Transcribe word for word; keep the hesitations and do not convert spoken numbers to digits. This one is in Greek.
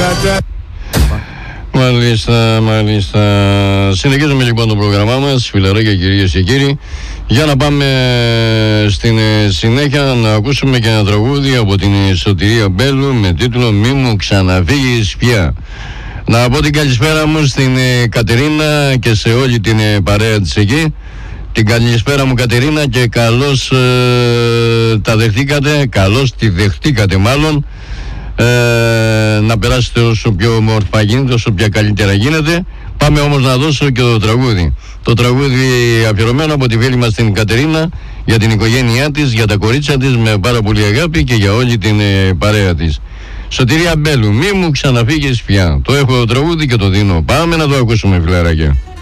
Μάλιστα, μάλιστα. Συνεχίζουμε λοιπόν το πρόγραμμά μας, φιλαράκια, κυρίες και κύριοι, για να πάμε στην συνέχεια να ακούσουμε και ένα τραγούδι από την Σωτηρία Μπέλου με τίτλο «Μη μου ξαναφύγεις πια». Να πω την καλησπέρα μου στην Κατερίνα και σε όλη την παρέα της εκεί. Την καλησπέρα μου Κατερίνα και καλώς ε, τα δεχτήκατε, καλώς τη δεχτήκατε μάλλον. Ε, να περάσετε όσο πιο όμορφα γίνεται, όσο πιο καλύτερα γίνεται. Πάμε όμως να δώσω και το τραγούδι. Το τραγούδι αφιερωμένο από τη φίλη μας την Κατερίνα για την οικογένειά της, για τα κορίτσια της, με πάρα πολύ αγάπη και για όλη την ε, παρέα της. Σωτηρία Μπέλου, μη μου ξαναφύγεις πια. Το έχω το τραγούδι και το δίνω. Πάμε να το ακούσουμε, φιλαράκια.